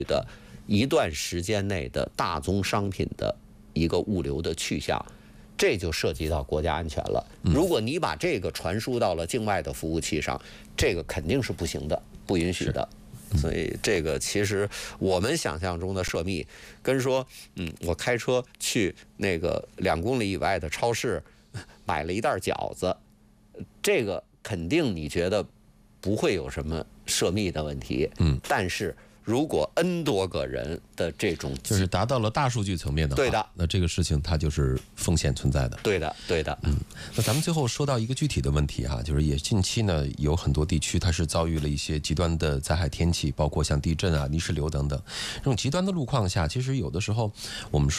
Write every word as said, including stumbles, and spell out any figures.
的一段时间内的大宗商品的一个物流的去向，这就涉及到国家安全了。如果你把这个传输到了境外的服务器上，这个肯定是不行的，不允许的。所以这个其实我们想象中的涉密，跟说，嗯，我开车去那个两公里以外的超市买了一袋饺子，这个肯定你觉得不会有什么涉密的问题。嗯，但是如果 N 多个人的这种， 就是达到了大数据层面的话， 对的， 那这个事情它就是风险存在的。 对的，对的。 嗯，那咱们最后说到一个具体的问题哈，就是也近期呢有很多地区它是遭遇了一些极端的灾害天气，包括像地震啊、泥石流等等这种极端的路况下，其实有的时候我们说。